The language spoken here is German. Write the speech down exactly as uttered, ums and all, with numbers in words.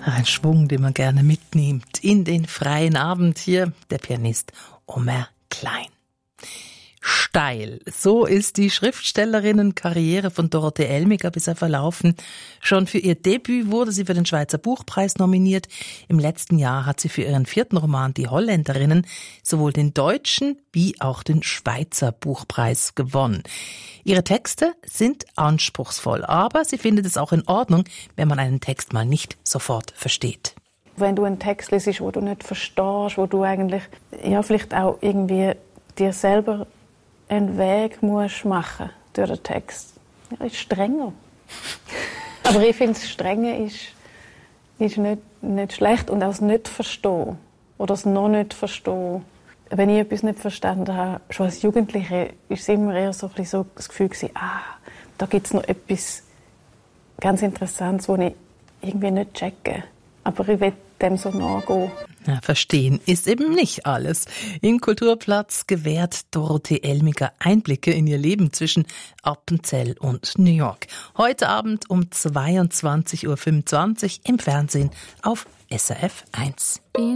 Ein Schwung, den man gerne mitnimmt in den freien Abend. Hier der Pianist Omer Klein. Steil, so ist die Schriftstellerinnenkarriere von Dorothee Elmiger bisher verlaufen. Schon für ihr Debüt wurde sie für den Schweizer Buchpreis nominiert. Im letzten Jahr hat sie für ihren vierten Roman Die Holländerinnen sowohl den deutschen wie auch den Schweizer Buchpreis gewonnen. Ihre Texte sind anspruchsvoll, aber sie findet es auch in Ordnung, wenn man einen Text mal nicht sofort versteht. Wenn du einen Text liest, wo du nicht verstehst, wo du eigentlich ja, vielleicht auch irgendwie dir selber einen Weg musst machen durch den Text. Ja, ist strenger. Aber ich finde, das Strenge ist, ist nicht, nicht schlecht und auch das Nicht-Verstehen oder das noch nicht verstehen. Wenn ich etwas nicht verstanden habe, schon als Jugendliche, ist es immer eher so, ein bisschen so das Gefühl gewesen, ah, da gibt es noch etwas ganz Interessantes, das ich irgendwie nicht checke. Aber ich will dem so nachgehen. Ja, verstehen ist eben nicht alles. Im Kulturplatz gewährt Dorothee Elmiger Einblicke in ihr Leben zwischen Appenzell und New York. Heute Abend um zweiundzwanzig Uhr fünfundzwanzig im Fernsehen auf S R F eins.